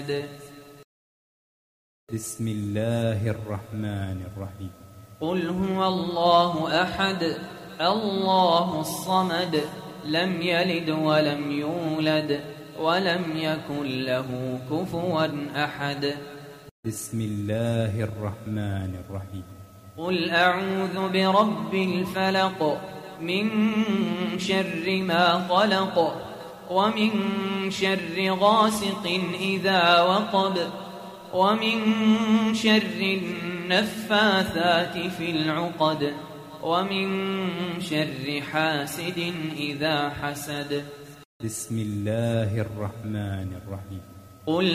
بسم الله الرحمن الرحيم. قل هو الله أحد الله الصمد لم يلد ولم يولد ولم يكن له كفوا أحد. بسم الله الرحمن الرحيم. قل أعوذ برب الفلق من شر ما خلق ومن شر غاسق إذا وقب ومن شر النفاثات في العقد ومن شر حاسد إذا حسد. بسم الله الرحمن الرحيم. قل